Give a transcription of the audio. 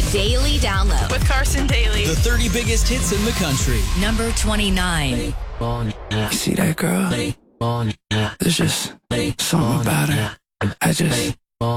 Daily Download with Carson Daly. The 30 biggest hits in the country. Number 29. You see that girl? There's just something about her. I just